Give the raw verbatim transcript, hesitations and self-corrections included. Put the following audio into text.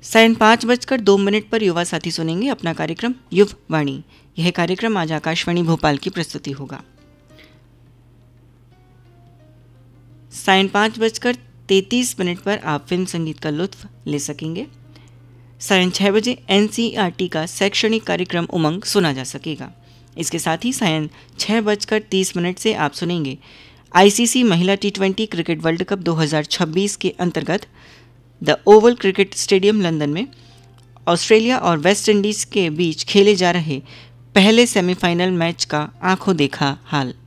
सायं पाँच बजकर दो मिनट पर युवा साथी सुनेंगे अपना कार्यक्रम युव वाणी। यह कार्यक्रम आज आकाशवाणी भोपाल की प्रस्तुति होगा। सायं पाँच बजकर तैंतीस मिनट पर आप फिल्म संगीत का लुत्फ ले सकेंगे। सायं छः बजे एनसीईआरटी का शैक्षणिक कार्यक्रम उमंग सुना जा सकेगा। इसके साथ ही सायं छः बजकर तीस मिनट से आप सुनेंगे आईसीसी महिला T twenty cricket world cup दो हज़ार छब्बीस के अंतर्गत the Oval cricket stadium London में ऑस्ट्रेलिया और वेस्ट इंडीज़ के बीच खेले जा रहे पहले सेमीफाइनल मैच का आंखों देखा हाल।